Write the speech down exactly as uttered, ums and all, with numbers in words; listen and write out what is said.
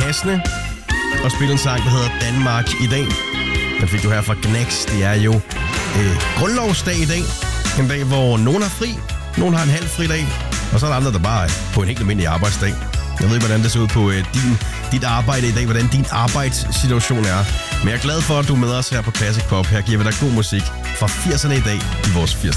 passende at spille en sang, der hedder Danmark i dag. Den fik du her fra Gnax. Det er jo øh, grundlovsdag i dag. En dag, hvor nogen har fri, nogen har en halv fri dag, og så er der andre, der bare er på en helt almindelig arbejdsdag. Jeg ved ikke, hvordan det ser ud på øh, din, dit arbejde i dag, hvordan din arbejdssituation er. Men jeg er glad for, at du er med os her på Classic Pop. Her giver vi dig god musik fra firserne i dag i vores firs